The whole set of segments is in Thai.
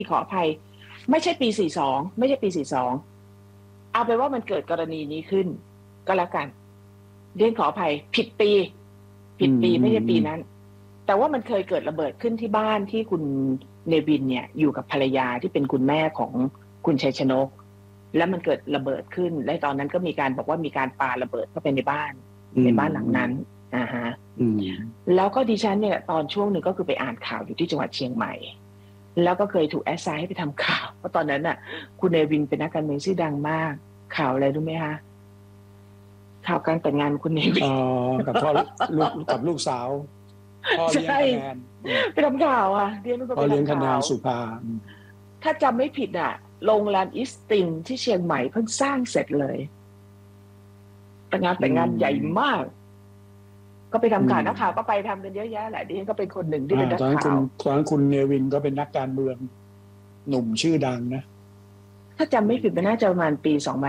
ขออภัยไม่ใช่ปี42ไม่ใช่ปี42เอาไปว่ามันเกิดกรณีนี้ขึ้นก็แล้วกันเรียนขออภัยผิดปีไม่ใช่ปีนั้นแต่ว่ามันเคยเกิดระเบิดขึ้นที่บ้านที่คุณเนวินเนี่ยอยู่กับภรรยาที่เป็นคุณแม่ของคุณชัยชนกแล้วมันเกิดระเบิดขึ้นและตอนนั้นก็มีการบอกว่ามีการปาระเบิดเข้าไปในบ้านหลังนั้นฮะแล้วก็ดิฉันเนี่ยตอนช่วงหนึ่งก็คือไปอ่านข่าวอยู่ที่จังหวัดเชียงใหม่แล้วก็เคยถูกแอสไซน์ให้ไปทำข่าวเพราะตอนนั้นน่ะคุณเนวินเป็นนักการเมืองชื่อดังมากข่าวอะไรรู้ไหมคะข่าวการแต่งงานคุณเนวินกับพ่อลูกสาวพ่อเลี้ยงคะแนนไปทำข่าวอ่ะเรียนก็ไปทำข่าวสุภาถ้าจำไม่ผิดอ่ะโรงแรมอีสตินที่เชียงใหม่เพิ่งสร้างเสร็จเลยแต่งานใหญ่มากก็ไปทำข่าวนักข่าวก็ไปทำกันเยอะแยะแหละดิฉันก็เป็นคนหนึ่งที่เป็นนักข่าวตอนนั้นคุณเนวินก็เป็นนักการเมืองหนุ่มชื่อดังนะถ้าจำไม่ผิดมันน่าจะประมาณปี2537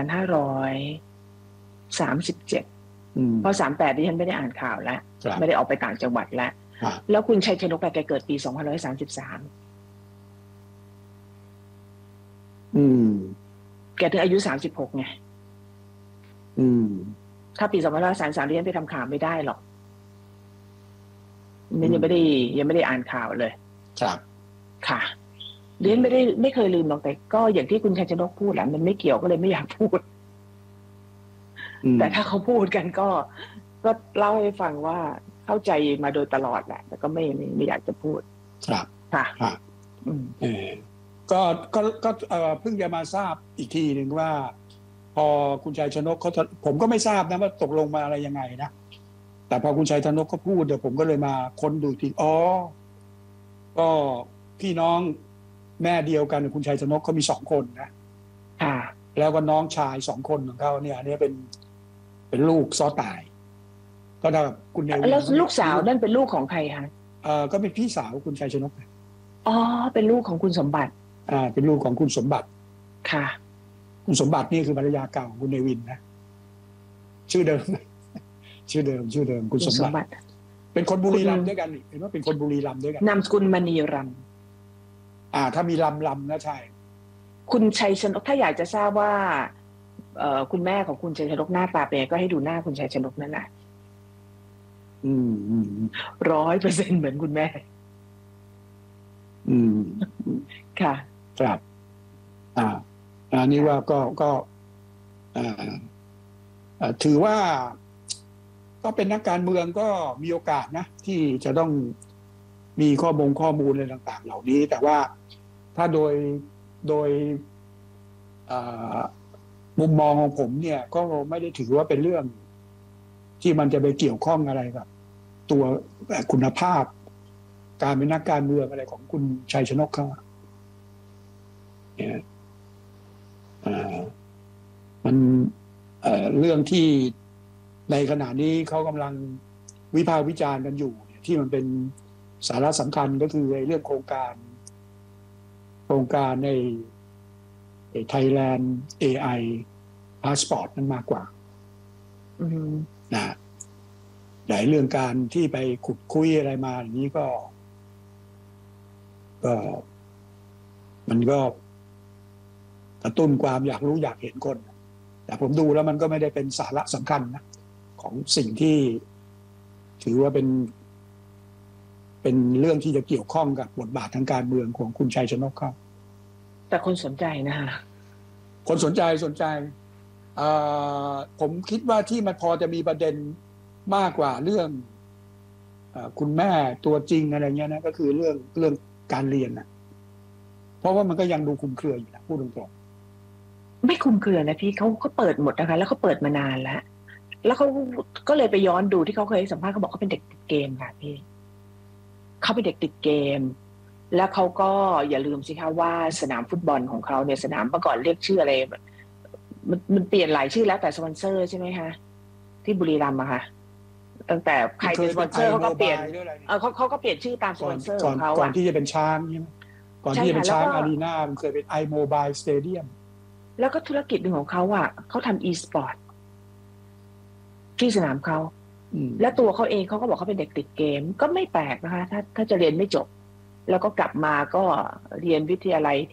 เพราะ38ดิฉันไม่ได้อ่านข่าวแล้วไม่ได้ออกไปต่างจังหวัดแล้วคุณชัยชนกแกเกิดปี2533แกถึงอายุ36ไงถ้าปี2533ดิฉันไปทำข่าวไม่ได้หรอกมันยังไม่ได้อ่านข่าวเลยครับค่ะดิฉันไม่เคยลืมหรอกแต่ก็อย่างที่คุณชัยชนกพูดแหละมันไม่เกี่ยวก็เลยไม่อยากพูดแต่ถ้าเขาพูดกันก็เล่าให้ฟังว่าเข้าใจมาโดยตลอดแหละแต่ก็ไม่อยากจะพูดครับค่ะก็เพิ่งจะมาทราบอีกทีหนึ่งว่าพอคุณชัยชนกผมก็ไม่ทราบนะว่าตกลงมาอะไรยังไงนะแต่พอคุณชัยชนกเขาพูดเดี๋ยวผมก็เลยมาค้นดูทีก็พี่น้องแม่เดียวกันคุณชัยชนกเขามี2 คนนะแล้วก็น้องชาย2 คนของเขาเนี่ยอันนี้เป็นลูกซ้อตายก็ได้กับคุณเนวินแล้วลูกสาวนั่นเป็นลูกของใครคะก็เป็นพี่สาวคุณชัยชนกเป็นลูกของคุณสมบัติเป็นลูกของคุณสมบัติค่ะคุณสมบัตินี่คือภรรยาเก่าของคุณเนวินนะชื่อเดิมคุณสมบัติเป็นคนบุรีรัมย์ด้วยกันเห็นว่าเป็นคนบุรีรัมย์ด้วยกันนามสกุลมณีรัมย์ถ้ามีลำนะใช่คุณชัยชนกถ้าอยากจะทราบว่าคุณแม่ของคุณชัยชนกหน้าตาเป็นก็ให้ดูหน้าคุณชัยชนกนั่นแหละ100%เหมือนคุณแม่ค่ะครับอันนี้ว่าก็ถือว่าก็เป็นนักการเมืองก็มีโอกาสนะที่จะต้องมีข้อมูลอะไรต่างๆเหล่านี้แต่ว่าถ้าโดยมุมมองของผมเนี่ยก็ไม่ได้ถือว่าเป็นเรื่องที่มันจะไปเกี่ยวข้องอะไรกับตัวคุณภาพการเป็นนักการเมืองอะไรของคุณชัยชนกเขาเนี่ยมันเรื่องที่ในขณะนี้เขากำลังวิพากษ์วิจารณ์กันอยู่ที่มันเป็นสาระสำคัญก็คือเรื่องโครงการใน Thailand AI Passport นั้นมากกว่านะหลายเรื่องการที่ไปขุดคุยอะไรมาอย่างนี้ก็มันก็กระตุ้นความอยากรู้อยากเห็นคนแต่ผมดูแล้วมันก็ไม่ได้เป็นสาระสำคัญนะของสิ่งที่ถือว่าเป็นเรื่องที่จะเกี่ยวข้องกับบทบาททางการเมืองของคุณชัยชนกเขาแต่คนสนใจนะคะคนสนใจผมคิดว่าที่มันพอจะมีประเด็นมากกว่าเรื่องคุณแม่ตัวจริงอะไรเงี้ยนะก็คือเรื่องการเรียนนะเพราะว่ามันก็ยังดูคลุมเครืออยู่นะพูดตรงๆไม่คลุมเครือนะพี่เขาก็เปิดหมดนะคะแล้วเขาเปิดมานานแล้วเขาก็เลยไปย้อนดูที่เขาเคยสัมภาษณ์เขาบอกเขาเป็นเด็กติดเกมค่ะพี่เขาเป็นเด็กติดเกมแล้วเขาก็อย่าลืมสิคะว่าสนามฟุตบอลของเขาเนี่ยสนามเมื่อก่อนเรียกชื่ออะไรมันเปลี่ยนหลายชื่อแล้วแต่สปอนเซอร์ใช่ไหมคะที่บุรีรัมย์อะค่ะตั้งแต่ใครเป็นสปอนเซอร์เขาก็เปลี่ยนเขาก็เปลี่ยนชื่อตามสปอนเซอร์ของเขาก่อนที่จะเป็นช้างใช่ไหมก่อนที่จะเป็นช้างอารีนามันเคยเป็น iMobile Stadium แล้วก็ธุรกิจหนึ่งของเขาอ่ะเขาทำ e-sport ที่สนามเขาและตัวเขาเองเขาก็บอกเขาเป็นเด็กติดเกมก็ไม่แปลกนะคะถ้าจะเรียนไม่จบแล้วก็กลับมาก็เรียนวิทยาลัย